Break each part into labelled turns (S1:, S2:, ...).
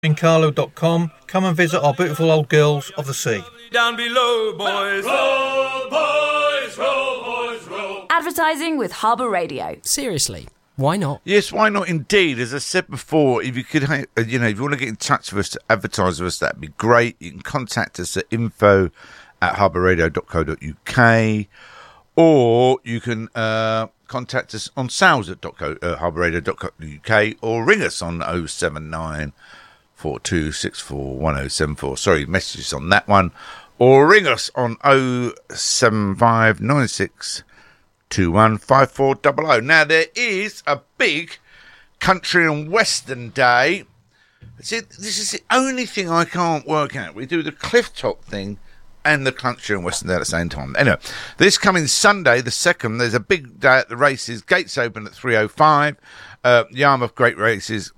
S1: Incarlo.com. Come and visit our beautiful old girls of the sea.
S2: Down below, boys. Roll, boys, roll, boys, roll.
S3: Advertising with Harbour Radio.
S4: Seriously, why not?
S5: Yes, why not indeed? As I said before, if you could, if you want to get in touch with us to advertise with us, that'd be great. You can contact us at info@harbourradio.co.uk, or you can contact us on sales@harbourradio.co.uk, or ring us on 079 4264 1074. Sorry, messages on that one. Or ring us on 075 96 215400. Now, there is a big country and western day. See, this is the only thing I can't work out. We do the cliff top thing and the country and western day at the same time. Anyway, this coming Sunday, the 2nd, there's a big day at the races. Gates open at 3:05. Yarmouth Great Races,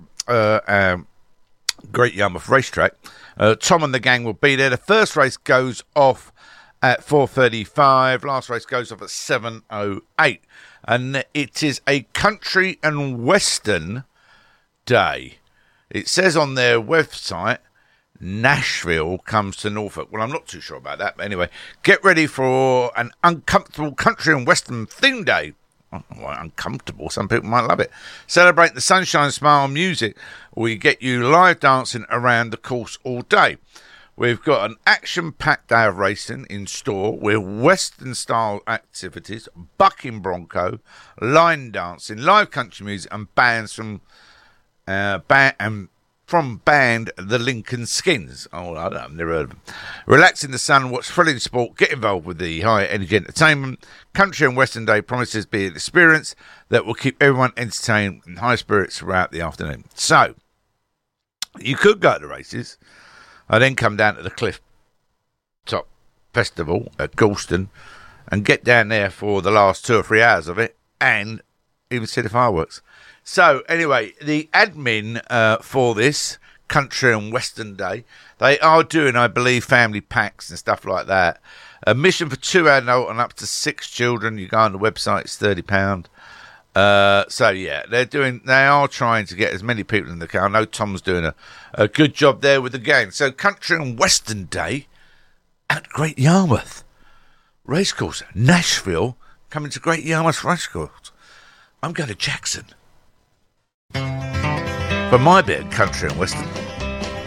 S5: Great Yarmouth Racetrack. Tom and the gang will be there. The first race goes off at 4:35. Last race goes off at 7:08. And it is a country and western day. It says on their website, Nashville comes to Norfolk. Well, I'm not too sure about that. But anyway, get ready for an uncomfortable country and western theme day. Well, uncomfortable. Some people might love it. Celebrate the sunshine, smile, music. We get you live dancing around the course all day. We've got an action-packed day of racing in store with Western-style activities, bucking bronco, line dancing, live country music, and bands from band The Lincoln Skins. Oh, I don't know, I've never heard of them. Relax in the sun, watch thrilling sport, get involved with the high energy entertainment. Country and Western Day promises to be an experience that will keep everyone entertained in high spirits throughout the afternoon. So, you could go to the races, and then come down to the Cliff Top Festival at Galston and get down there for the last 2 or 3 hours of it, and even see the fireworks. So, anyway, the admin for this Country and Western Day, they are doing, I believe, family packs and stuff like that. Admission for 2 adults and up to 6 children. You go on the website, it's £30. So, yeah, they are trying to get as many people in the car. I know Tom's doing a good job there with the gang. So, Country and Western Day at Great Yarmouth Racecourse. Nashville coming to Great Yarmouth Racecourse. I'm going to Jackson for my bit of country and western.